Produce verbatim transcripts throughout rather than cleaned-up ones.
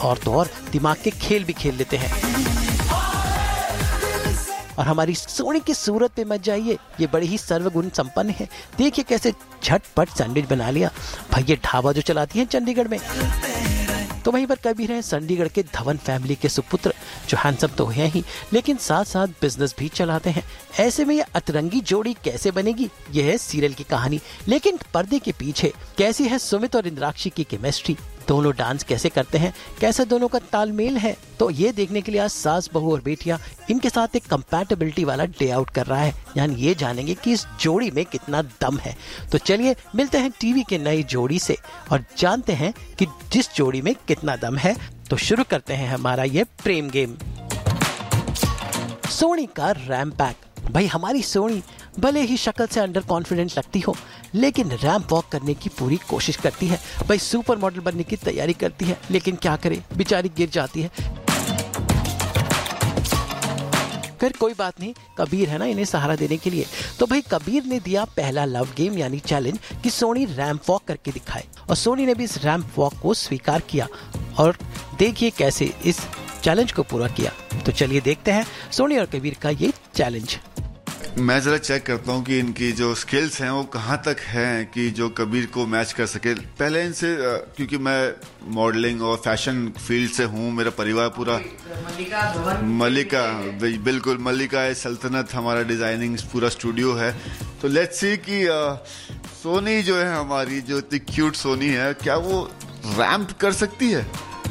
और तो और दिमाग के खेल भी खेल लेते हैं। और हमारी सोनी की सूरत पे मत जाइए, ये बड़ी ही सर्वगुण संपन्न है। देखिए कैसे झटपट सैंडविच बना लिया। भाई ये ढाबा जो चलाती है चंडीगढ़ में, तो वहीं पर कबीर हैं चंडीगढ़ के धवन फैमिली के सुपुत्र, जो हैंडसम तो हैं ही लेकिन साथ साथ बिजनेस भी चलाते हैं। ऐसे में ये अतरंगी जोड़ी कैसे बनेगी, यह है सीरियल की कहानी। लेकिन पर्दे के पीछे कैसी है सुमित और इंद्राक्षी की केमिस्ट्री, दोनों डांस कैसे करते हैं, कैसे दोनों का तालमेल है, तो ये देखने के लिए आज सास बहू और बेटियां इनके साथ एक कंपैटिबिलिटी वाला डे आउट कर रहा है। यानी ये जानेंगे कि इस जोड़ी में कितना दम है। तो चलिए मिलते हैं टीवी के नई जोड़ी से और जानते हैं कि जिस जोड़ी में कितना दम है। तो शुरू करते हैं हमारा ये प्रेम गेम। सोनी का रैंप पैक। भाई हमारी सोनी भले ही शक्ल से अंडर कॉन्फिडेंट लगती हो, लेकिन रैंप वॉक करने की पूरी कोशिश करती है। भाई सुपर मॉडल बनने की तैयारी करती है, लेकिन क्या करे बेचारी गिर जाती है। फिर कोई बात नहीं, कबीर है ना इन्हें सहारा देने के लिए। तो भाई कबीर ने दिया पहला लव गेम यानी चैलेंज कि सोनी रैंप वॉक करके दिखाए, और सोनी ने भी इस रैंप वॉक को स्वीकार किया और देखिए कैसे इस चैलेंज को पूरा किया। तो चलिए देखते हैं सोनी और कबीर का ये चैलेंज। मैं जरा चेक करता हूँ कि इनकी जो स्किल्स हैं वो कहाँ तक हैं कि जो कबीर को मैच कर सके। पहले इनसे, क्योंकि मैं मॉडलिंग और फैशन फील्ड से हूँ, मेरा परिवार पूरा मल्लिका मल्लिका बिल्कुल मल्लिका है सल्तनत, हमारा डिजाइनिंग पूरा स्टूडियो है। तो लेट्स सी कि सोनी जो है हमारी, जो इतनी क्यूट सोनी है, क्या वो रैंप कर सकती है,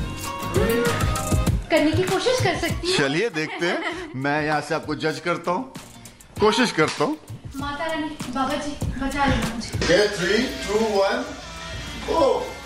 करने की कोशिश कर सकती है। चलिए देखते हैं, मैं यहाँ से आपको जज करता हूँ, कोशिश करता हूँ। माता रानी बाबा जी बचा लेना मुझे। Three to one go.